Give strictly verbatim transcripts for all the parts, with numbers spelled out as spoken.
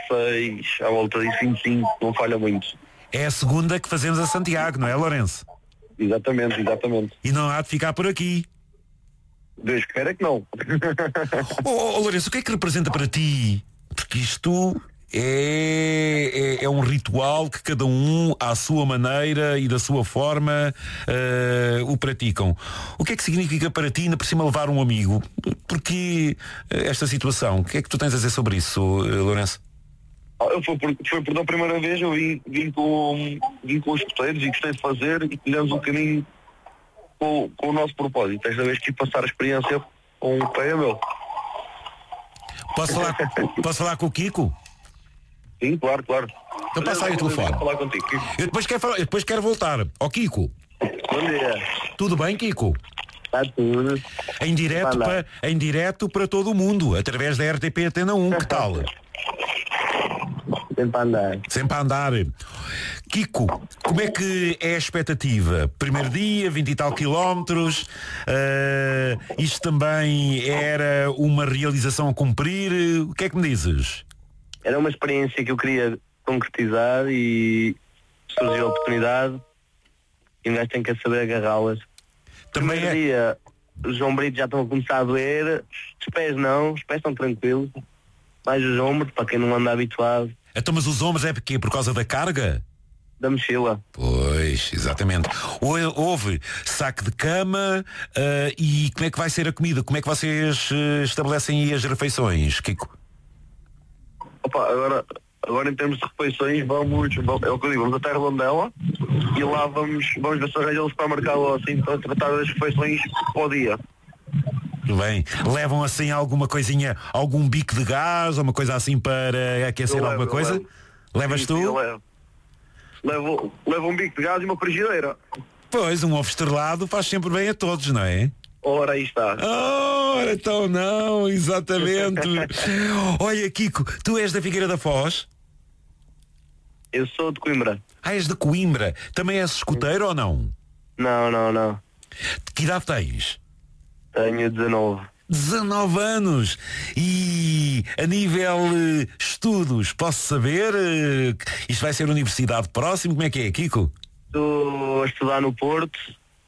seis, à volta disso, vinte e cinco, não falha muito. É a segunda que fazemos a Santiago, não é, Lourenço? Exatamente, exatamente. E não há de ficar por aqui. Deus queira que não. Oh, oh, Lourenço, o que é que representa para ti? Porque isto é, é, é um ritual que cada um, à sua maneira e da sua forma, uh, o praticam. O que é que significa para ti, ainda por cima, levar um amigo? Porque esta situação, o que é que tu tens a dizer sobre isso, uh, Lourenço? Eu foi por, foi por da primeira vez, eu vim, vim, com, vim com os escuteiros e gostei de fazer e fizemos um caminho com, com o nosso propósito. Esta vez quis passar a experiência com um colega meu. Posso falar, posso falar com o Kiko? Sim, claro, claro. Então passa aí o telefone. Falar contigo. Eu depois quero, falar, eu depois quero voltar. Ó oh, Kiko. Bom dia. Tudo bem, Kiko? Está tudo. Em direto, para, em direto para todo o mundo, através da R T P Antena um, que tal? Sempre a andar. Sempre a andar. Kiko, como é que é a expectativa? Primeiro dia, vinte e tal quilómetros, uh, isto também era uma realização a cumprir, o que é que me dizes? Era uma experiência que eu queria concretizar e surgiu a oportunidade e um gajo tem que saber agarrá-las. Também Primeiro é... dia, os ombritos já estão a começar a doer, os pés não, os pés estão tranquilos, mais os ombros, para quem não anda habituado. Então, mas os ombros é porque? Por causa da carga? Da mochila. Pois, exatamente. Houve saco de cama uh, e como é que vai ser a comida? Como é que vocês uh, estabelecem aí as refeições, Kiko? Opa, agora, agora em termos de refeições, vamos, vamos, é o que eu digo, vamos até a Redondela e lá vamos, vamos ver se arranjam um supermercado assim para tratar das refeições para o dia. Bem, levam assim alguma coisinha, algum bico de gás, ou uma coisa assim para aquecer Eu alguma levo, coisa? levo. Levas Sim, tu? sim, eu levo. Levo, levo um bico de gás e uma frigideira. Pois, um ovo estrelado faz sempre bem a todos, não é? Ora, aí está. Ora, então não, exatamente. Olha, Kiko, tu és da Figueira da Foz? Eu sou de Coimbra. Ah, és de Coimbra. Também és escoteiro ou não? Não, não, não. Que idade tens? Tenho dezanove. dezanove anos. E a nível uh, estudos, posso saber? Uh, isto vai ser universidade próximo? Como é que é, Kiko? Estou a estudar no Porto.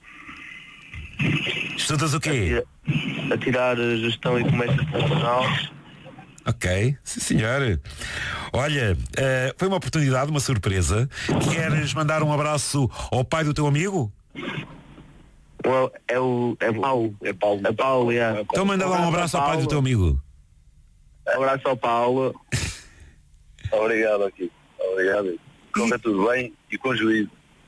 Estudas o quê? A tirar gestão e comércio internacional. Ok, sim senhor. Olha, uh, foi uma oportunidade, uma surpresa. Queres mandar um abraço ao pai do teu amigo? É o é Paulo, é Paulo, é Paulo, yeah. Então manda lá um abraço ao pai do teu amigo. Um abraço ao Paulo. Obrigado aqui, obrigado. Corre tudo bem e com juízo.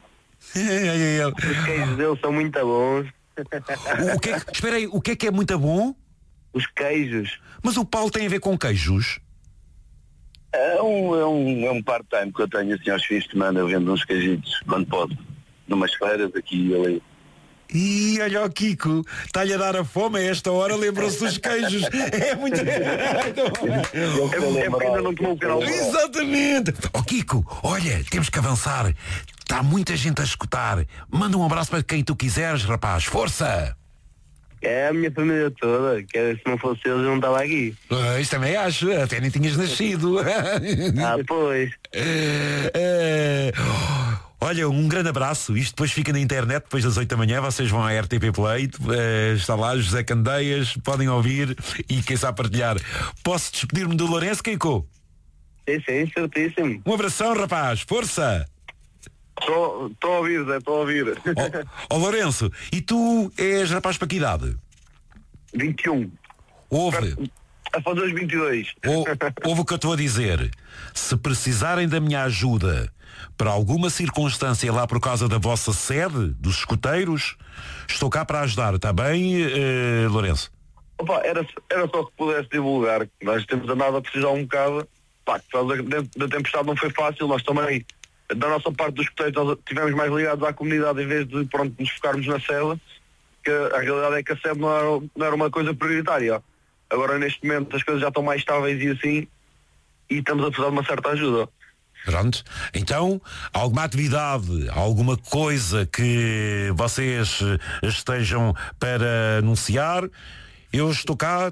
Os queijos dele são muito bons. O que é que, espera aí, o que é que é muito bom? Os queijos. Mas o Paulo tem a ver com queijos? É um, é um, é um part-time que eu tenho assim aos fins de semana, eu vendo uns queijitos quando posso, numas feiras aqui e ali. E olha o Kiko, está-lhe a dar a fome a esta hora, lembrou-se dos queijos. É muito. É porque ainda não tomou o canal. Exatamente. Ó oh, Kiko, olha, temos que avançar. Está muita gente a escutar. Manda um abraço para quem tu quiseres, rapaz. Força! É a minha família toda, que se não fosse eles eu não estava aqui. Pois, também acho, até nem tinhas nascido. Ah, pois. É, olha, um grande abraço. Isto depois fica na internet, depois das oito da manhã. Vocês vão à R T P Play, é, está lá José Candeias, podem ouvir e quem sabe partilhar. Posso despedir-me do Lourenço, Kiko? Sim, sim, certíssimo. Um abração, rapaz, força! Estou a ouvir, Zé, estou a ouvir. Ó oh, Lourenço, e tu és rapaz para que idade? vinte e um. Ouve. A fazer os vinte e dois. Ou, ouve o que eu estou a dizer. Se precisarem da minha ajuda para alguma circunstância lá por causa da vossa sede, dos escuteiros, estou cá para ajudar, está bem, uh, Lourenço? Opa, era, era só que pudesse divulgar. Nós temos andado a precisar um bocado. Pá, por causa da, da tempestade não foi fácil, nós também, da nossa parte dos escuteiros, nós estivemos mais ligados à comunidade em vez de, pronto, nos focarmos na sede, que a realidade é que a sede não era, não era uma coisa prioritária. Agora, neste momento, as coisas já estão mais estáveis e assim, e estamos a precisar de uma certa ajuda. Pronto. Então, alguma atividade, alguma coisa que vocês estejam para anunciar, eu estou cá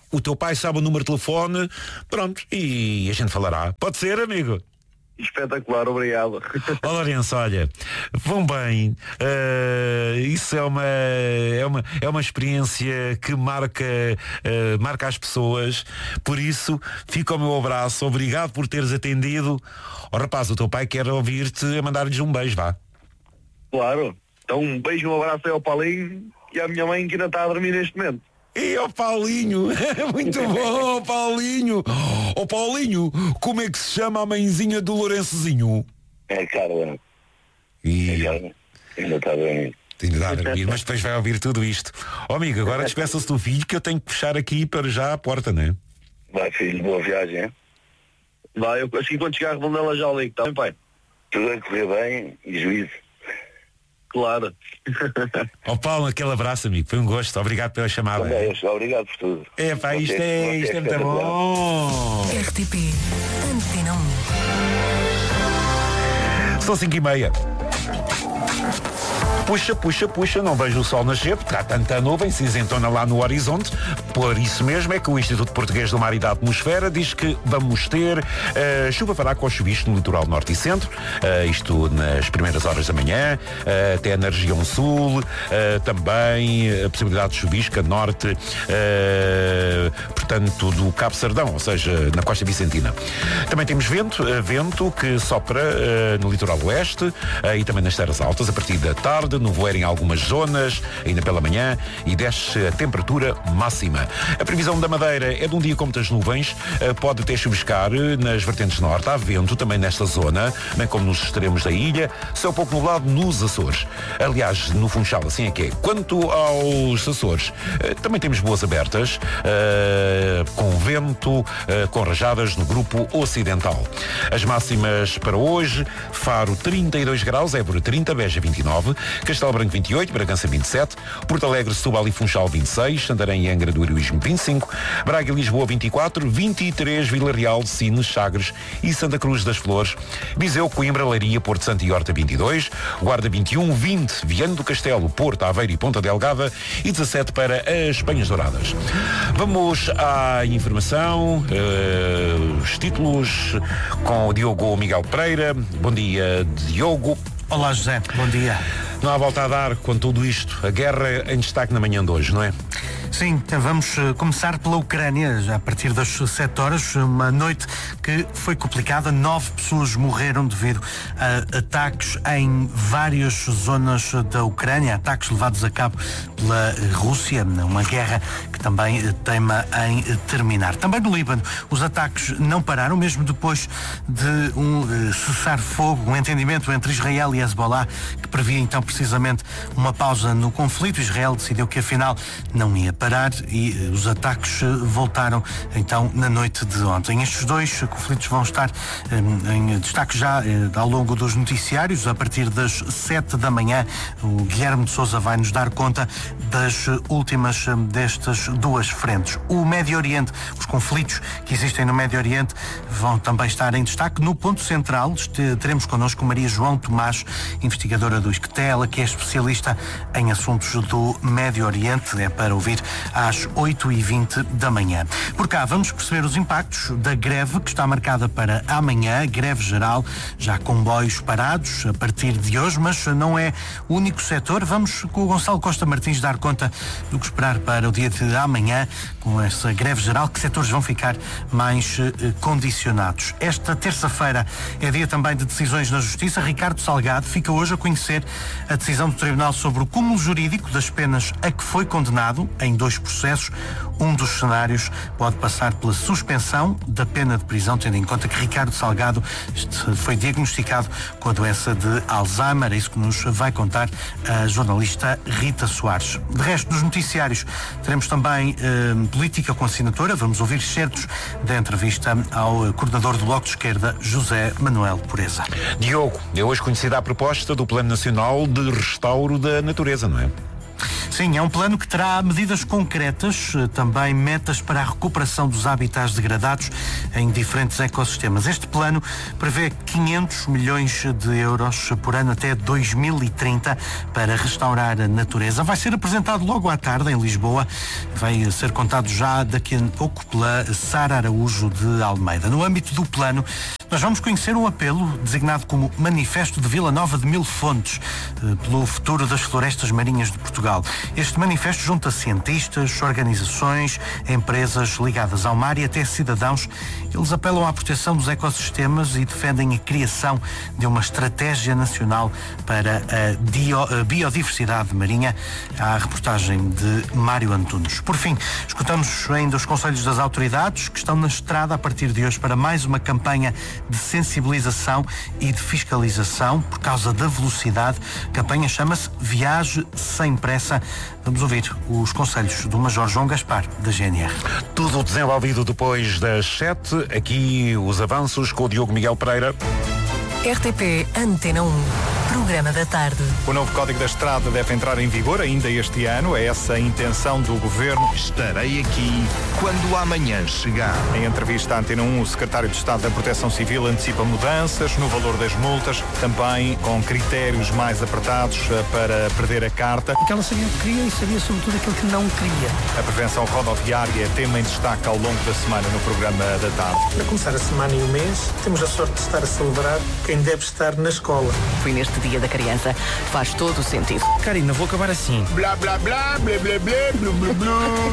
o teu pai sabe o número de telefone, pronto, e a gente falará. Pode ser, amigo? Espetacular, obrigado. Ó oh, Lourenço, olha, vão bem, uh, isso é uma, é, uma, é uma experiência que marca, uh, marca as pessoas, por isso fica o meu abraço, obrigado por teres atendido. Ó oh, rapaz, o teu pai quer ouvir-te a mandar-lhes um beijo, vá. Claro, então um beijo, um abraço aí ao Paulinho e à minha mãe que ainda está a dormir neste momento. E ao Paulinho, muito bom, Paulinho. Ó oh, Paulinho, como é que se chama a mãezinha do Lourençozinho? É Carla. E... É Carla. Ainda está bem. Ainda está a dormir, mas depois vai ouvir tudo isto. Ó oh, amigo, agora despeça-se do filho que eu tenho que fechar aqui para já a porta, não é? Vai, filho, boa viagem, hein? Vai, eu acho que quando chegar a Redondela já ligo, está bem, pai? Tudo a correr bem e juízo. Claro. Ó oh, Paulo, aquele abraço, amigo. Foi um gosto. Obrigado pela chamada. Também, obrigado por tudo. É pá, isto é, isto é muito bom. R T P Antena um. São cinco e meia. Puxa, puxa, puxa, não vejo o sol nascer, porque há tanta nuvem cinzentona lá no horizonte. Por isso mesmo é que o Instituto Português do Mar e da Atmosfera diz que vamos ter uh, chuva fraca ou chuvisco no litoral norte e centro, uh, isto nas primeiras horas da manhã, uh, até na região sul, uh, também a possibilidade de chuvisco a norte, uh, portanto, do Cabo Sardão, ou seja, na costa vicentina. Também temos vento, uh, vento que sopra uh, no litoral oeste uh, e também nas terras altas, a partir da tarde, no voeiro em algumas zonas, ainda pela manhã, e desce a temperatura máxima. A previsão da Madeira é de um dia com muitas nuvens, pode até chuviscar nas vertentes norte, há vento também nesta zona, bem como nos extremos da ilha, céu pouco nublado nos Açores. Aliás, no Funchal, assim é que é. Quanto aos Açores, também temos boas abertas, com vento, com rajadas no grupo ocidental. As máximas para hoje: Faro trinta e dois graus, Évora trinta, Beja vinte e nove, Castelo Branco vinte e oito, Bragança vinte e sete, Porto Alegre, Setúbal e Funchal vinte e seis, Santarém e Angra do Heroísmo vinte e cinco, Braga e Lisboa vinte e quatro, vinte e três, Vila Real, Sines, Sagres e Santa Cruz das Flores, Viseu, Coimbra, Leiria, Porto Santo e Horta vinte e dois, Guarda vinte e um, vinte, Viana do Castelo, Porto, Aveiro e Ponta Delgada e dezassete para as Penhas Douradas. Vamos à informação, uh, os títulos com o Diogo Miguel Pereira. Bom dia, Diogo. Olá, José, bom dia. Não há volta a dar com tudo isto. A guerra em destaque na manhã de hoje, não é? Sim, vamos começar pela Ucrânia, já a partir das sete horas, uma noite que foi complicada. Nove pessoas morreram devido a ataques em várias zonas da Ucrânia, ataques levados a cabo pela Rússia, uma guerra que também teima em terminar. Também no Líbano, os ataques não pararam, mesmo depois de um cessar-fogo, um entendimento entre Israel e Hezbollah, que previa então precisamente uma pausa no conflito. Israel decidiu que afinal não ia parar e uh, os ataques uh, voltaram então na noite de ontem. Estes dois uh, conflitos vão estar um, em destaque já uh, ao longo dos noticiários. A partir das sete da manhã, o Guilherme de Sousa vai nos dar conta das uh, últimas uh, destas duas frentes. O Médio Oriente, os conflitos que existem no Médio Oriente vão também estar em destaque. No ponto central este, teremos connosco Maria João Tomás, investigadora do ISCTE, que é especialista em assuntos do Médio Oriente. É para ouvir às oito e vinte da manhã. Por cá vamos perceber os impactos da greve que está marcada para amanhã, greve geral, já comboios parados a partir de hoje, mas não é o único setor. Vamos com o Gonçalo Costa Martins dar conta do que esperar para o dia de amanhã, com essa greve geral, que setores vão ficar mais eh, condicionados. Esta terça-feira é dia também de decisões na Justiça. Ricardo Salgado fica hoje a conhecer a decisão do Tribunal sobre o cúmulo jurídico das penas a que foi condenado em dois processos. Um dos cenários pode passar pela suspensão da pena de prisão, tendo em conta que Ricardo Salgado foi diagnosticado com a doença de Alzheimer. É isso que nos vai contar a jornalista Rita Soares. De resto, nos noticiários teremos também eh, política com assinatura. Vamos ouvir certos da entrevista ao coordenador do Bloco de Esquerda, José Manuel Pureza. Diogo, é hoje conhecida a proposta do Plano Nacional de Restauro da Natureza, não é? Sim, é um plano que terá medidas concretas, também metas para a recuperação dos habitats degradados em diferentes ecossistemas. Este plano prevê quinhentos milhões de euros por ano até dois mil e trinta para restaurar a natureza. Vai ser apresentado logo à tarde em Lisboa. Vai ser contado já daqui a pouco pela Sara Araújo de Almeida. No âmbito do plano, nós vamos conhecer um apelo designado como Manifesto de Vila Nova de Mil Fontes pelo futuro das florestas marinhas de Portugal. Este manifesto junta cientistas, organizações, empresas ligadas ao mar e até cidadãos. Eles apelam à proteção dos ecossistemas e defendem a criação de uma estratégia nacional para a, dio, a biodiversidade marinha. A reportagem de Mário Antunes. Por fim, escutamos ainda os conselhos das autoridades que estão na estrada a partir de hoje para mais uma campanha de sensibilização e de fiscalização por causa da velocidade. A campanha chama-se Viaje Sem Pressa. Vamos ouvir os conselhos do Major João Gaspar, da G N R. Tudo desenvolvido depois das sete. Aqui os avanços com o Diogo Miguel Pereira. R T P Antena um, programa da tarde. O novo Código da Estrada deve entrar em vigor ainda este ano. É essa a intenção do Governo. Estarei aqui quando amanhã chegar. Em entrevista à Antena um, o Secretário de Estado da Proteção Civil antecipa mudanças no valor das multas, também com critérios mais apertados para perder a carta. Porque ela sabia o que queria e sabia sobretudo aquilo que não queria. A prevenção rodoviária é tema em destaque ao longo da semana no programa da tarde. Para começar a semana e o mês, temos a sorte de estar a celebrar quem deve estar na escola. Foi neste dia da criança. Faz todo o sentido. Karina, vou acabar assim. Blá, blá, blá, blá, blá, blá, blá, blá, blá.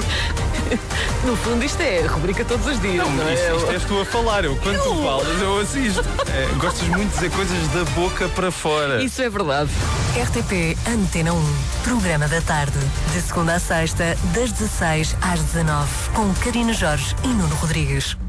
No fundo, isto é a rubrica todos os dias. Não, não é? isto, isto és tu a falar. Eu, quando tu falas, eu assisto. É, gostas muito de dizer coisas da boca para fora. Isso é verdade. R T P Antena um, programa da tarde. De segunda a sexta, das dezesseis às dezanove, com Karina Jorge e Nuno Rodrigues.